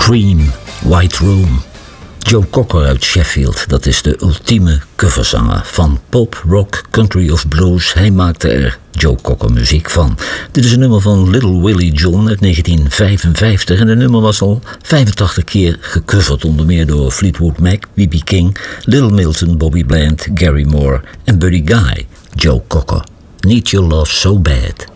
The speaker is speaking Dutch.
Cream, White Room. Joe Cocker uit Sheffield, dat is de ultieme coverzanger van pop, rock, country of blues. Hij maakte er Joe Cocker muziek van. Dit is een nummer van Little Willie John uit 1955 en de nummer was al 85 keer gecoverd, onder meer door Fleetwood Mac, B.B. King, Little Milton, Bobby Bland, Gary Moore en Buddy Guy. Joe Cocker, Need Your Love So Bad.